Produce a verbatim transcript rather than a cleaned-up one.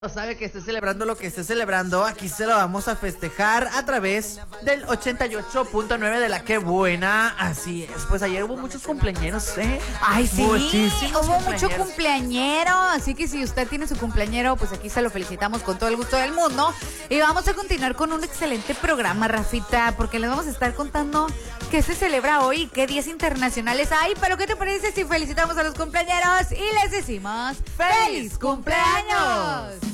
Sabe que esté celebrando lo que esté celebrando, aquí se lo vamos a festejar a través del ochenta y ocho punto nueve de la que buena. Así es, pues ayer hubo muchos cumpleañeros, ¿eh? Ay, sí, muchísimos hubo mucho cumpleañeros. cumpleañero, así que si usted tiene su cumpleañero, pues aquí se lo felicitamos con todo el gusto del mundo. Y vamos a continuar con un excelente programa, Rafita, porque les vamos a estar contando qué se celebra hoy, qué días internacionales hay. Pero ¿qué te parece si felicitamos a los cumpleañeros y les decimos ¡Feliz cumpleaños!